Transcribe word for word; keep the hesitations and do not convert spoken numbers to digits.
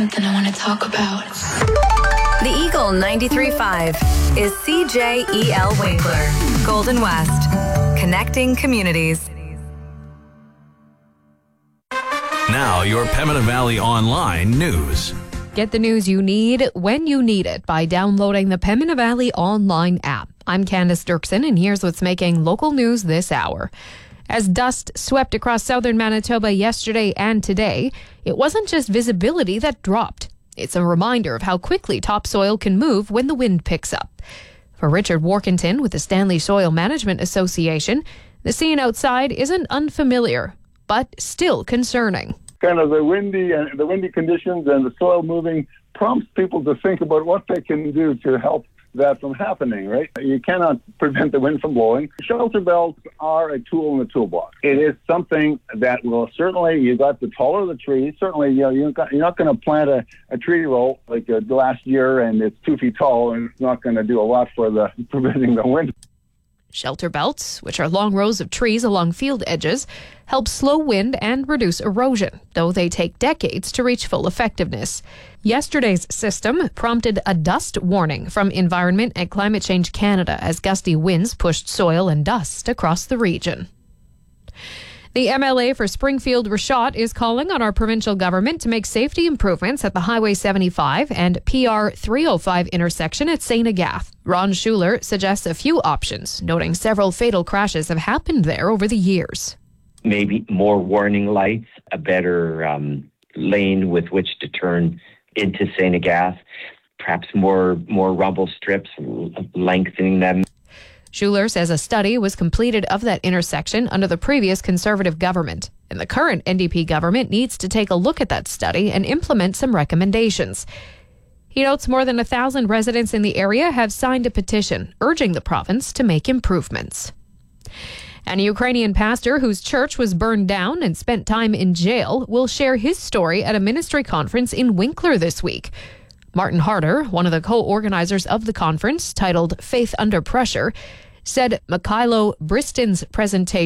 something I want to talk about. The Eagle ninety-three point five is C J E L Winkler, Golden West, connecting communities. Now, your Pembina Valley Online news. Get the news you need when you need it by downloading the Pembina Valley Online app. I'm Candace Dirksen, and here's what's making local news this hour. As dust swept across southern Manitoba yesterday and today, it wasn't just visibility that dropped. It's a reminder of how quickly topsoil can move when the wind picks up. For Richard Warkentin with the Stanley Soil Management Association, the scene outside isn't unfamiliar, but still concerning. Kind of the windy and the windy conditions and the soil moving prompts people to think about what they can do to help that from happening, right? You cannot prevent the wind from blowing. Shelter belts are a tool in the toolbox. It is something that will certainly, you got the taller the tree, certainly, you know, you're not, you're not going to plant a, a tree row like uh, last year and it's two feet tall and it's not going to do a lot for the preventing the wind. Shelter belts, which are long rows of trees along field edges, help slow wind and reduce erosion, though they take decades to reach full effectiveness. Yesterday's system prompted a dust warning from Environment and Climate Change Canada as gusty winds pushed soil and dust across the region. The M L A for Springfield Rashott is calling on our provincial government to make safety improvements at the Highway seventy-five and P R three oh five intersection at Saint Agath. Ron Schuler suggests a few options, noting several fatal crashes have happened there over the years. Maybe more warning lights, a better um, lane with which to turn into Saint Agath, perhaps more, more rumble strips, lengthening them. Schuler says a study was completed of that intersection under the previous Conservative government, and the current N D P government needs to take a look at that study and implement some recommendations. He notes more than a thousand residents in the area have signed a petition urging the province to make improvements. An Ukrainian pastor whose church was burned down and spent time in jail will share his story at a ministry conference in Winkler this week. Martin Harder, one of the co-organizers of the conference, titled Faith Under Pressure, said Mikhailo Bristin's presentation